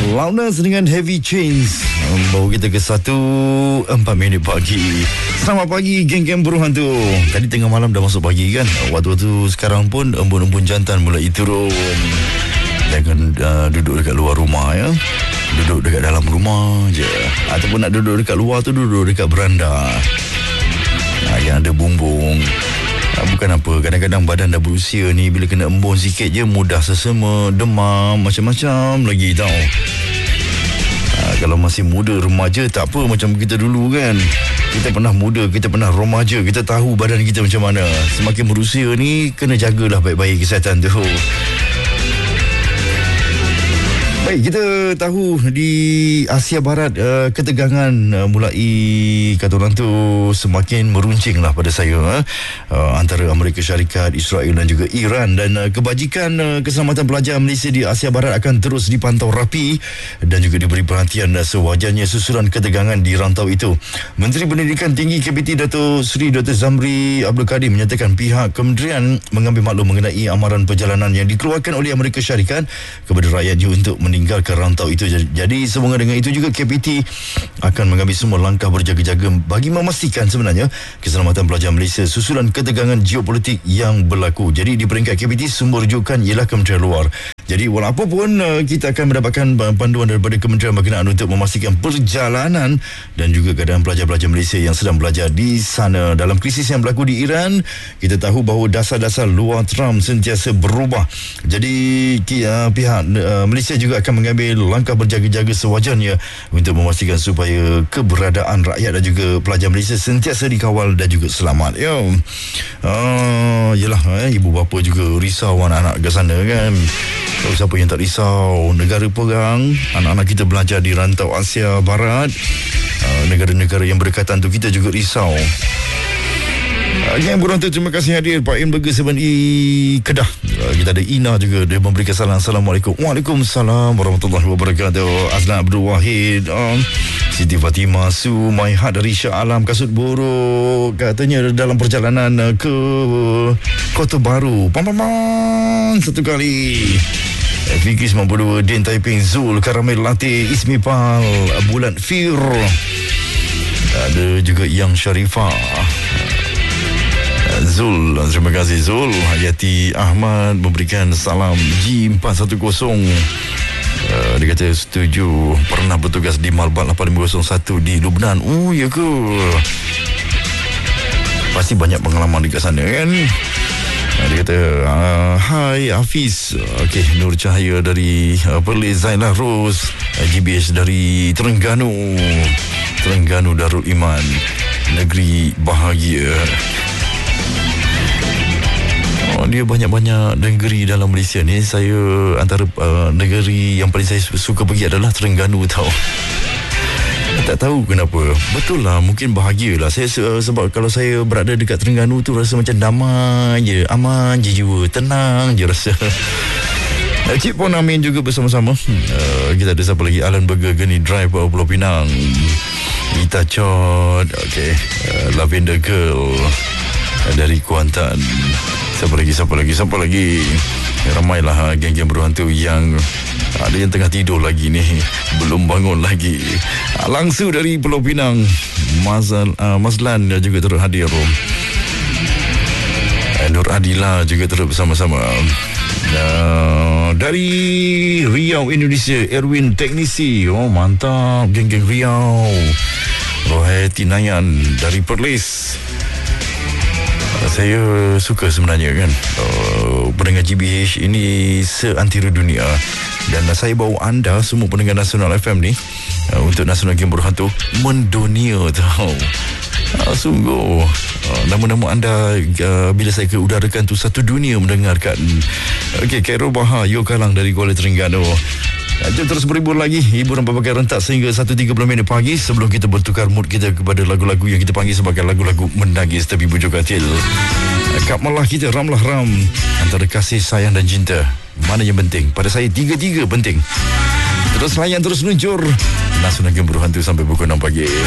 Loudness dengan Heavy Chains bawa kita ke 1:04 pagi. Selamat pagi geng-geng buruhan tu. Tadi tengah malam dah masuk pagi kan. Waktu-waktu sekarang pun embun-embun jantan mulai turun. Jangan duduk dekat luar rumah ya. Duduk dekat dalam rumah je. Ataupun nak duduk dekat luar tu, duduk dekat beranda yang ada bumbung. Bukan apa, kadang-kadang badan dah berusia ni, bila kena embun sikit je mudah sesama, demam, macam-macam lagi tau. Kalau masih muda remaja tak apa macam kita dulu kan. Kita pernah muda, kita pernah remaja, kita tahu badan kita macam mana. Semakin berusia ni kena jagalah baik-baik kesihatan tu. Baik, kita tahu di Asia Barat ketegangan mulai kata orang tu semakin meruncing lah pada saya antara Amerika Syarikat, Israel dan juga Iran, dan kebajikan keselamatan pelajar Malaysia di Asia Barat akan terus dipantau rapi dan juga diberi perhatian sewajarnya susulan ketegangan di rantau itu. Menteri Pendidikan Tinggi KPT Dato' Seri Dr. Zamri Abdul Kadir menyatakan pihak kementerian mengambil maklum mengenai amaran perjalanan yang dikeluarkan oleh Amerika Syarikat kepada rakyatnya untuk meninggalkan rantau itu. Jadi sehubungan dengan itu juga KPT akan mengambil semua langkah berjaga-jaga bagi memastikan sebenarnya keselamatan pelajar Malaysia susulan ketegangan geopolitik yang berlaku. Jadi di peringkat KPT sumber rujukan ialah Kementerian Luar. Jadi walaupun kita akan mendapatkan panduan daripada kementerian berkenaan untuk memastikan perjalanan dan juga keadaan pelajar-pelajar Malaysia yang sedang belajar di sana. Dalam krisis yang berlaku di Iran, kita tahu bahawa dasar-dasar luar Trump sentiasa berubah. Jadi pihak Malaysia juga akan mengambil langkah berjaga-jaga sewajarnya untuk memastikan supaya keberadaan rakyat dan juga pelajar Malaysia sentiasa dikawal dan juga selamat. Yelah, ibu bapa juga risau anak-anak ke sana kan. Tahu siapa yang tak risau? Negara perang, anak-anak kita belajar di rantau Asia Barat, negara-negara yang berdekatan tu kita juga risau. Yang beruntung, terima kasih hadir Pak In Burger 7E Kedah. Kita ada Ina juga, dia memberikan salam. Assalamualaikum. Waalaikumsalam warahmatullahi wabarakatuh. Azlan Abdul Wahid, Siti Fatimah Su, My Heart dari Shah Alam, Kasut Buruk, katanya dalam perjalanan ke Kota Baru. Satu kali. Fikri 92, Din Taiping, Zul, Karamel Latte, Ismi Pal, Bulan Fir. Ada juga Yang Sharifah, Zul, terima kasih Zul. Hayati Ahmad memberikan salam. G410, dia kata setuju, pernah bertugas di Malbat 8501 di Lubnan. Oh ya ke? Pasti banyak pengalaman dekat sana kan? Dia kata hai Hafiz. Okey, Nur Cahaya dari Perlis, Zainah Ros, GBH dari Terengganu Darul Iman, negeri bahagia. Dia banyak-banyak negeri dalam Malaysia ni. Saya antara negeri yang paling saya suka pergi adalah Terengganu tau. Tak tahu kenapa. Betul lah, mungkin bahagialah saya sebab kalau saya berada dekat Terengganu tu rasa macam damai je, aman je jiwa, tenang je rasa. Cik Pon Amin juga bersama-sama. Kita ada siapa lagi? Alan Burger, Geni Drive, Pulau Pinang, Ita Chot, Lavender Girl dari Kuantan. Siapa lagi? Ramailah geng-geng berhantu yang ada yang tengah tidur lagi ni, belum bangun lagi. Langsung dari Pulau Pinang, Mazlan juga turut hadir. Nur Adila juga turut bersama-sama. Dari Riau, Indonesia, Erwin Teknisi. Oh mantap, geng-geng Riau. Rohati Nayan dari Perlis. Saya suka sebenarnya kan, pendengar GBH ini seantero dunia. Dan saya bawa anda semua pendengar Nasional FM ni untuk Nasional Game Berhantu mendunia tau. Sungguh nama-nama anda bila saya keudarakan tu satu dunia mendengarkan. Okey, Khairul Bahar, Yo Kalang dari Kuala Terengganu. Jom terus berhibur lagi, hiburan berbagai rentak sehingga 1.30 pagi sebelum kita bertukar mood kita kepada lagu-lagu yang kita panggil sebagai lagu-lagu menagis tapi bujuk katil. Kap malah kita ramlah ram antara kasih, sayang dan cinta. Mana yang penting? Pada saya tiga-tiga penting. Terus layan, terus luncur Nasional Game Berhantu sampai pukul 6 pagi.